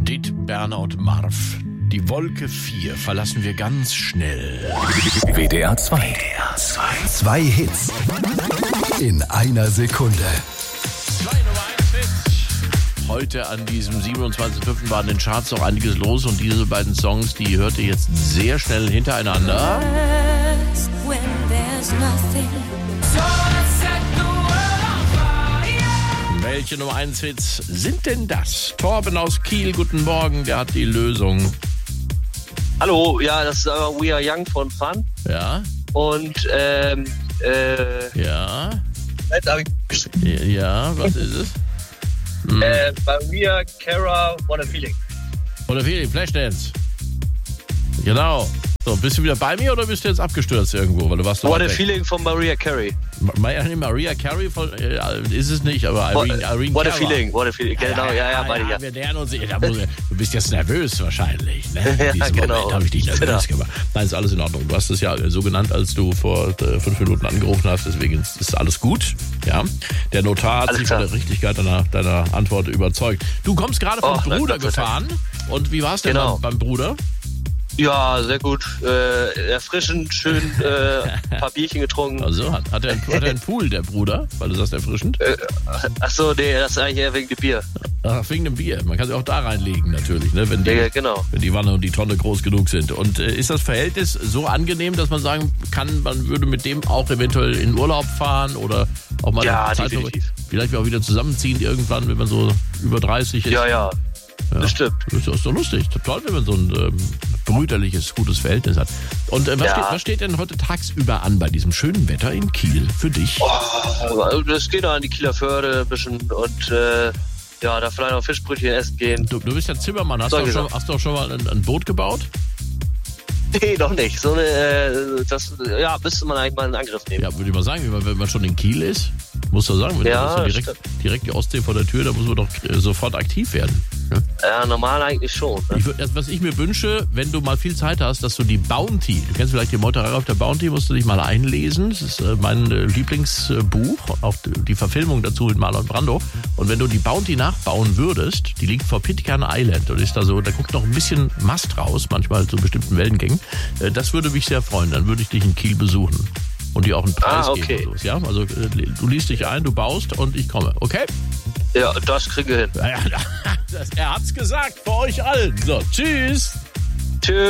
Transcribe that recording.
Dit, Berner und Marv. Die Wolke 4 verlassen wir ganz schnell. WDR 2. 2 Hits in einer Sekunde. 2 Nummer 1 Hits. Heute an diesem 27.05. war in den Charts auch einiges los und diese beiden Songs, die hört ihr jetzt sehr schnell hintereinander. Welche Nummer 1 Hits sind denn das? Torben aus Kiel, guten Morgen, der hat die Lösung. Hallo, ja, das ist We Are Young von Fun. Ja. Und, Ja. Ja, was ist es? Maria Cara, What a Feeling. Oder Feeling, Flashdance. Genau. So, bist du wieder bei mir oder bist du jetzt abgestürzt irgendwo? Weil du warst What a Feeling von Mariah Carey. Maria Carey ist es nicht, aber Irene What a Cara. Feeling, What a Feeling. Genau, ja, meine ich ja. Wir nähern uns. Du bist jetzt nervös wahrscheinlich. Ne? Ja, In diesem genau. Moment habe ich dich nervös gemacht. Nein, ist alles in Ordnung. Du hast es ja so genannt, als du vor 5 Minuten angerufen hast. Deswegen ist alles gut. Ja. Der Notar hat Alles sich von klar. der Richtigkeit deiner Antwort überzeugt. Du kommst gerade vom Bruder gefahren. Und wie war es denn Genau. beim Bruder? Ja, sehr gut. Erfrischend, schön, ein paar Bierchen getrunken. Also hat er einen Pool, der Bruder? Weil du sagst erfrischend? Achso, nee, das ist eigentlich eher wegen dem Bier. Ach, wegen dem Bier. Man kann sie auch da reinlegen natürlich, ne? Wenn Ja, genau. wenn die Wanne und die Tonne groß genug sind. Und ist das Verhältnis so angenehm, dass man sagen kann, man würde mit dem auch eventuell in Urlaub fahren oder auch mal Ja, eine Zeit definitiv. vielleicht auch wieder zusammenziehen irgendwann, wenn man so über 30 ist? Ja, bestimmt. Das ist doch lustig. Toll, wenn man so ein brüderliches, gutes Verhältnis hat. Und was steht denn heute tagsüber an bei diesem schönen Wetter in Kiel für dich? Das geht noch an die Kieler Förde ein bisschen und da vielleicht noch Fischbrötchen essen gehen. Du bist ja Zimmermann. Hast du auch schon mal ein Boot gebaut? Nee, noch nicht. So eine, müsste man eigentlich mal in Angriff nehmen. Ja, würde ich mal sagen, wenn man schon in Kiel ist, muss man sagen, wenn Ja, ist ja direkt die Ostsee vor der Tür, da muss man doch sofort aktiv werden. Ne? Ja, normal eigentlich schon. Ne? Was ich mir wünsche, wenn du mal viel Zeit hast, dass du die Bounty, du kennst vielleicht die Meuterei auf der Bounty, musst du dich mal einlesen. Das ist mein Lieblingsbuch, auch die Verfilmung dazu mit Marlon Brando. Und wenn du die Bounty nachbauen würdest, die liegt vor Pitcairn Island und ist da guckt noch ein bisschen Mast raus, manchmal zu bestimmten Wellengängen. Das würde mich sehr freuen, dann würde ich dich in Kiel besuchen. Und dir auch einen Preis geben. Und so, ja? Also du liest dich ein, du baust und ich komme, okay? Ja, das kriegen wir hin. Er hat's gesagt, für euch allen. So, tschüss. Tschüss.